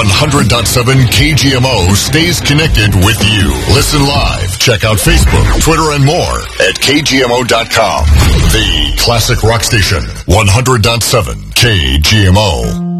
100.7 KGMO stays connected with you. Listen live, check out Facebook, Twitter, and more at KGMO.com. The classic rock station, 100.7 KGMO.